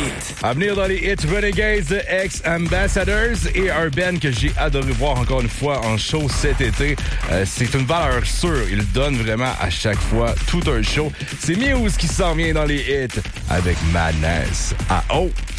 hits. À venir dans les hits, Renegades, Ex-Ambassadors et un band que j'ai adoré voir encore une fois en show cet été. C'est une valeur sûre. Il donne vraiment à chaque fois tout un show. C'est Muse qui s'en vient dans les hits avec Madness. Ah oh!